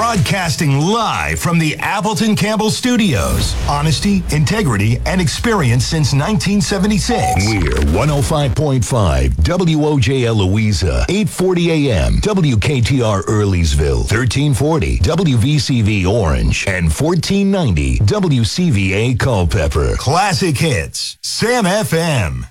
Broadcasting live from the Appleton Campbell Studios. Honesty, integrity, and experience since 1976. We're 105.5 WOJL Louisa, 840 AM, WKTR Earleysville, 1340 WVCV Orange, and 1490 WCVA Culpeper. Classic hits, Sam FM.